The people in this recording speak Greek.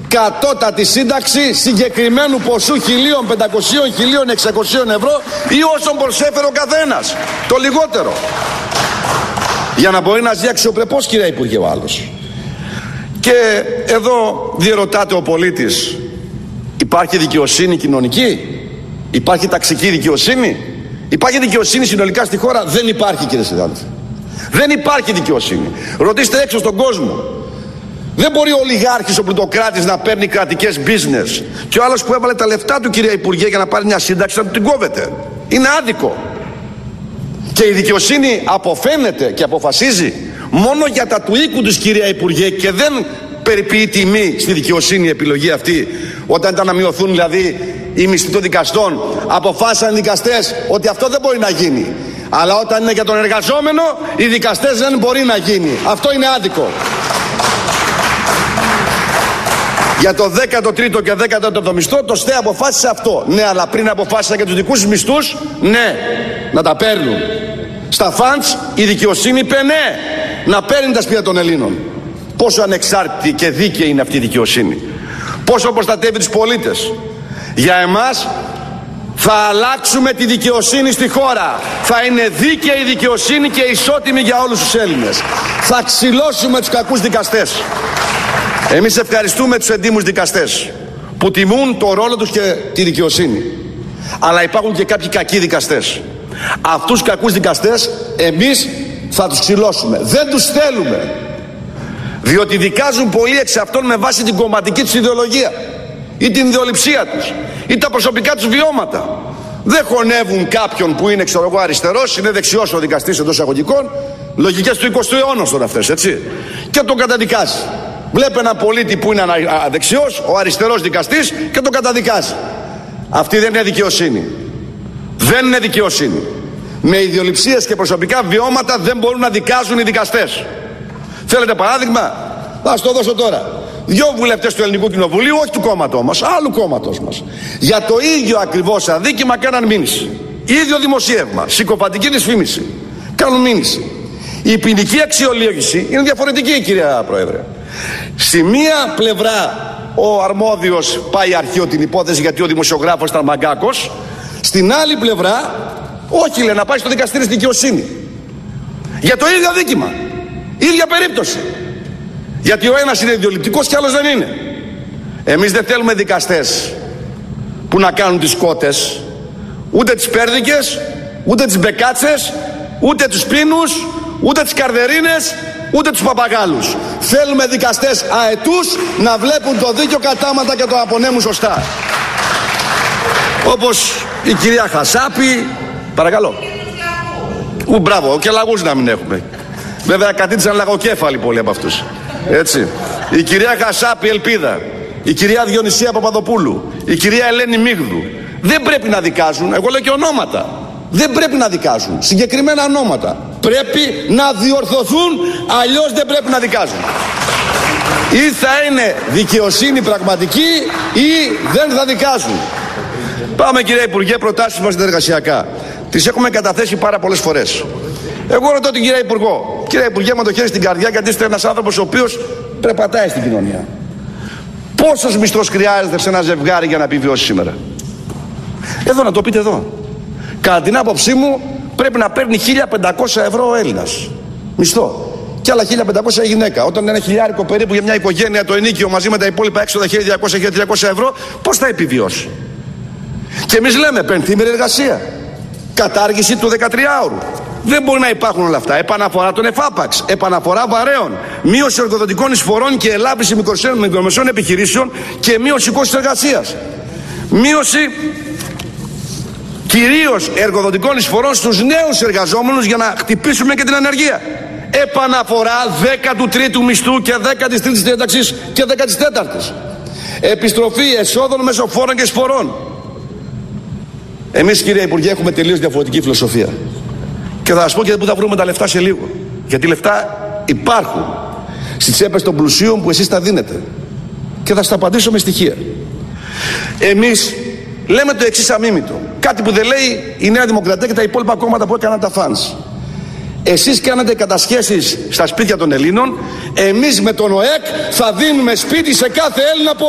κατώτατη σύνταξη συγκεκριμένου ποσού 1.500, 1.600 ευρώ ή όσον προσέφερε ο καθένας. Το λιγότερο. Για να μπορεί να ζει αξιοπρεπώς, κυρία Υπουργέ, ο άλλος. Και εδώ διερωτάται ο πολίτης, υπάρχει δικαιοσύνη κοινωνική? Υπάρχει ταξική δικαιοσύνη? Υπάρχει δικαιοσύνη συνολικά στη χώρα? Δεν υπάρχει, κύριε συνάδελφε. Δεν υπάρχει δικαιοσύνη. Ρωτήστε έξω στον κόσμο. Δεν μπορεί ο ολιγάρχης, ο πλουτοκράτης να παίρνει κρατικές business και ο άλλος που έβαλε τα λεφτά του, κυρία Υπουργέ, για να πάρει μια σύνταξη να του την κόβεται. Είναι άδικο. Και η δικαιοσύνη αποφαίνεται και αποφασίζει μόνο για τα του οίκου τους, κυρία Υπουργέ, και δεν περιποιεί τιμή στη δικαιοσύνη η επιλογή αυτή. Όταν ήταν να μειωθούν δηλαδή οι μισθοί των δικαστών, αποφάσισαν οι δικαστές ότι αυτό δεν μπορεί να γίνει. Αλλά όταν είναι για τον εργαζόμενο, οι δικαστές δεν μπορεί να γίνει. Αυτό είναι άδικο. Για το 13ο και 14ο μισθό το ΣΤΕ αποφάσισε αυτό. Ναι, αλλά πριν αποφάσισαν για τους δικούς μισθούς, ναι, να τα παίρνουν. Στα φαντς η δικαιοσύνη είπε ναι, να παίρνει τα σπίτια των Ελλήνων. Πόσο ανεξάρτητη και δίκαιη είναι αυτή η δικαιοσύνη. Πόσο προστατεύει τους πολίτες. Για εμάς θα αλλάξουμε τη δικαιοσύνη στη χώρα. Θα είναι δίκαιη η δικαιοσύνη και ισότιμη για όλους τους Έλληνες. Θα ξυλώσουμε τους κακούς δικαστές. Εμείς ευχαριστούμε τους εντίμους δικαστές που τιμούν το ρόλο τους και τη δικαιοσύνη. Αλλά υπάρχουν και κάποιοι κακοί δικαστές. Αυτούς τους κακούς δικαστές εμείς θα τους ξυλώσουμε. Δεν τους θέλουμε. Διότι δικάζουν πολλοί εξ αυτών με βάση την κομματική τους ιδεολογία ή την ιδεολειψία τους ή τα προσωπικά τους βιώματα. Δεν χωνεύουν κάποιον που είναι, ξέρω εγώ, αριστερός, είναι δεξιός ο δικαστής εντός εισαγωγικών, λογικές του 20ου αιώνα τώρα αυτές, έτσι, και τον καταδικάζει. Βλέπει έναν πολίτη που είναι δεξιός, ο αριστερός δικαστής, και τον καταδικάζει. Αυτή δεν είναι δικαιοσύνη. Δεν είναι δικαιοσύνη. Με ιδεολειψίες και προσωπικά βιώματα δεν μπορούν να δικάζουν οι δικαστές. Θέλετε παράδειγμα? Θα σας το δώσω τώρα. 2 βουλευτές του Ελληνικού Κοινοβουλίου, όχι του κόμματος μας, άλλου κόμματος μας, για το ίδιο ακριβώς αδίκημα κάναν μήνυση. Ίδιο δημοσίευμα, συκοφαντική δυσφήμιση. Κάνουν μήνυση. Η ποινική αξιολόγηση είναι διαφορετική, κυρία Πρόεδρε. Στη μία πλευρά ο αρμόδιος πάει αρχείο την υπόθεση γιατί ο δημοσιογράφος ήταν μαγκάκος. Στην άλλη πλευρά, όχι, λέει, να πάει στο δικαστήριο στη δικαιοσύνη. Για το ίδιο αδίκημα. Ίδια περίπτωση. Γιατί ο ένας είναι ιδεολειπτικός και άλλος δεν είναι. Εμείς δεν θέλουμε δικαστές που να κάνουν τις κότες, ούτε τις πέρδικες, ούτε τις μπεκάτσες, ούτε τους πίνους, ούτε τις καρδερίνες, ούτε τους παπαγάλους. Θέλουμε δικαστές αετούς να βλέπουν το δίκιο κατάματα και το απονέμουν σωστά. Όπως η κυρία Χασάπη. Παρακαλώ. Μπράβο, και λαγούς να μην έχουμε. Βέβαια κατήτησαν λαγοκέφαλοι πολλοί από αυτούς. Έτσι. Η κυρία Χασάπη Ελπίδα, η κυρία Διονυσία Παπαδοπούλου, η κυρία Ελένη Μίγδου δεν πρέπει να δικάζουν. Εγώ λέω και ονόματα. Δεν πρέπει να δικάζουν. Συγκεκριμένα ονόματα. Πρέπει να διορθωθούν, αλλιώς δεν πρέπει να δικάζουν. Ή θα είναι δικαιοσύνη πραγματική ή δεν θα δικάζουν. Πάμε, κυρία Υπουργέ, προτάσεις μας συνεργασιακά. Τις έχουμε καταθέσει πάρα πολλές φορές. Εγώ ρωτώ την κυρία Υπουργό. Κυρία Υπουργέ, με το χέρι στην καρδιά, γιατί είστε ένας άνθρωπος ο οποίος περπατάει στην κοινωνία. Πόσος μισθός χρειάζεται σε ένα ζευγάρι για να επιβιώσει σήμερα? Εδώ, να το πείτε εδώ. Κατά την άποψή μου, πρέπει να παίρνει 1.500 ευρώ ο Έλληνας μισθό. Και άλλα 1.500 η γυναίκα. Όταν είναι 1.000 περίπου για μια οικογένεια το ενίκιο μαζί με τα υπόλοιπα έξοδα 1.200-1.300 ευρώ, πώς θα επιβιώσει? Και εμείς λέμε πενθήμερη εργασία, κατάργηση του 13ωρου. Δεν μπορεί να υπάρχουν όλα αυτά. Επαναφορά των εφάπαξ, επαναφορά βαρέων, μείωση εργοδοτικών εισφορών και ελάφρυνση μικρομεσαίων επιχειρήσεων και μείωση κόστους εργασίας. Μείωση κυρίως εργοδοτικών εισφορών στους νέους εργαζόμενους για να χτυπήσουμε και την ανεργία. Επαναφορά 13ου μισθού και 13ης ένταξης και 14ης. Επιστροφή εσόδων μέσω φόρων και εισφορών. Εμείς, κύριε Υπουργέ, έχουμε τελείως διαφορετική φιλοσοφία. Και θα σας πω και πού θα βρούμε τα λεφτά σε λίγο. Γιατί λεφτά υπάρχουν στις τσέπες των πλουσίων που εσείς τα δίνετε. Και θα σας τα απαντήσω με στοιχεία. Εμείς λέμε το εξής αμίμητο. Κάτι που δεν λέει η Νέα Δημοκρατία και τα υπόλοιπα κόμματα που έκαναν τα φανς. Εσείς κάνατε κατασχέσεις στα σπίτια των Ελλήνων. Εμείς με τον ΟΕΚ θα δίνουμε σπίτι σε κάθε Έλληνα